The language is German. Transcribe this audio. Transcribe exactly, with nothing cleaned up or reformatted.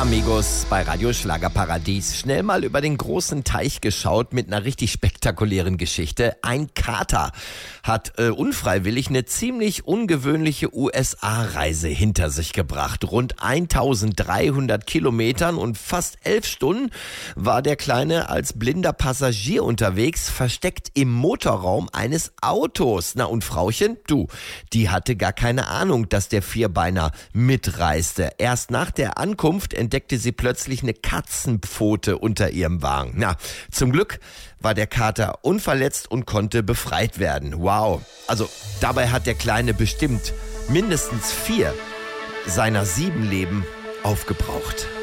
Amigos bei Radio Schlagerparadies. Schnell mal über den großen Teich geschaut mit einer richtig spektakulären Geschichte. Ein Kater hat äh, unfreiwillig eine ziemlich ungewöhnliche U S A-Reise hinter sich gebracht. Rund eintausenddreihundert Kilometern und fast elf Stunden war der Kleine als blinder Passagier unterwegs, versteckt im Motorraum eines Autos. Na und Frauchen, du, die hatte gar keine Ahnung, dass der Vierbeiner mitreiste. Erst nach der Ankunft entdeckte sie plötzlich eine Katzenpfote unter ihrem Wagen. Na, zum Glück war der Kater unverletzt und konnte befreit werden. Wow. Also dabei hat der Kleine bestimmt mindestens vier seiner sieben Leben aufgebraucht.